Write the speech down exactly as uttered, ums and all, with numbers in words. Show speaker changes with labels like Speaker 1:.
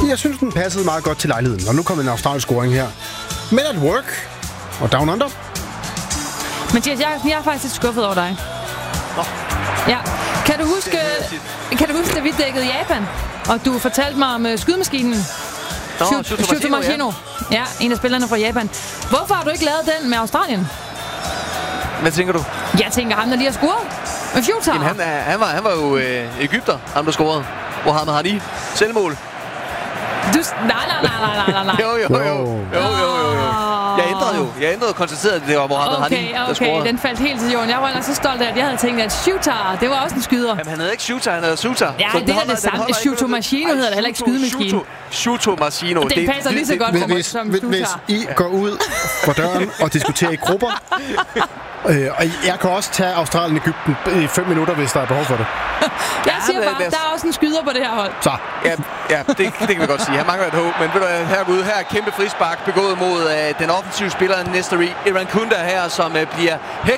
Speaker 1: Jeg synes, den passede meget godt til lejligheden. Og nu kommer en australsk scoring her. Men at work. Og down under.
Speaker 2: Mathias Jakobsen, jeg er faktisk lidt skuffet over dig.
Speaker 3: Nå.
Speaker 2: Ja. Kan du huske, kan du huske, da vi dækkede Japan, og du fortalte mig om uh, skydemaskinen?
Speaker 3: Nå,
Speaker 2: Shuto Machino. Ja. ja, en af spillerne fra Japan. Hvorfor har du ikke lavet den med Australien?
Speaker 3: Hvad tænker du?
Speaker 2: Jeg tænker ham, der lige har scoret. Med Fjota.
Speaker 3: Jamen, han, er, han, var, han var jo øh, Egypter, ham der scorede. Mohamed Hadi. Selvmål.
Speaker 2: Du... Nej, nej, nej, nej, nej, nej.
Speaker 3: jo, jo, jo. jo, jo, jo, jo. Jeg ændrede jo. Jeg ændrede og konstaterede, at det var Mohamed
Speaker 2: okay,
Speaker 3: Hadi, der
Speaker 2: okay,
Speaker 3: scorede.
Speaker 2: Okay, den faldt helt til jorden. Jeg var ellers så stolt af, at jeg havde tænkt, at Shooter, det var også en skyder.
Speaker 3: Jamen, han havde ikke Shooter, han havde Shooter.
Speaker 2: Ja, det er det samme. Shuto Machino hedder det, heller ikke skydemaskine.
Speaker 3: Shuto Machino.
Speaker 2: Det passer lige så godt for mig som Shooter.
Speaker 1: Hvis I går ud fra døren og diskuterer i grupper, øh, og jeg kan også tage Australien-Egypten i fem minutter, hvis der er behov for det.
Speaker 2: Jeg siger bare, der er også en skyder på det her hold.
Speaker 1: Så.
Speaker 3: Ja, ja det, det kan vi godt sige. Han mangler et håb, men ved du, herude, her er kæmpe frispark begået mod uh, den offensive spiller Nesteri Irankunda her, som uh, bliver hægtet